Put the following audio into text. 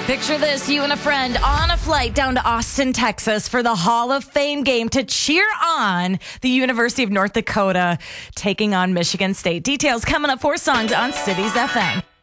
Picture this, you and a friend on a flight down to Austin, Texas for the Hall of Fame game to cheer on the University of North Dakota taking on Michigan State. Details coming up, 4 songs on Cities FM.